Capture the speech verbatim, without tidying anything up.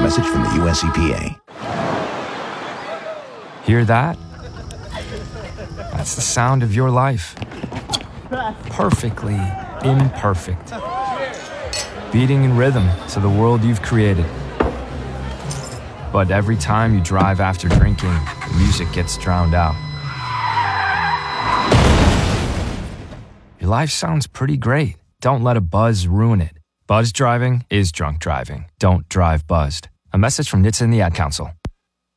message from the U S E P A. Hear that? That's the sound of your life. Perfectly imperfect. Beating in rhythm to the world you've created. But every time you drive after drinking, the music gets drowned out. Your life sounds pretty great. Don't let a buzz ruin it. Buzz driving is drunk driving. Don't drive buzzed. A message from N H T S A and the Ad Council.